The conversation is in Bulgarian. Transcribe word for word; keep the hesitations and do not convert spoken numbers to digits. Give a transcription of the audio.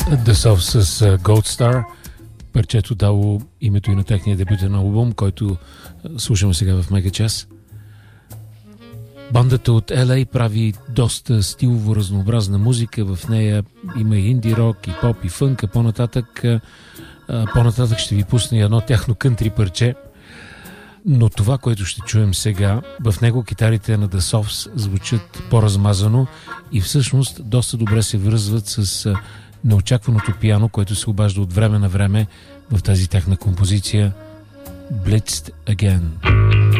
The Soft с Gold Star, парчето дало името и на техния дебютен албум, който слушаме сега в Мегачас. Бандата от Ел Ей прави доста стилово разнообразна музика, в нея има и инди рок, и поп, и фънк, а по-нататък, по-нататък ще ви пусна едно тяхно кънтри парче. Но това, което ще чуем сега, в него китарите на The Softs звучат по-размазано и всъщност доста добре се връзват с неочакваното пиано, което се обажда от време на време в тази тяхна композиция Blitzed Again.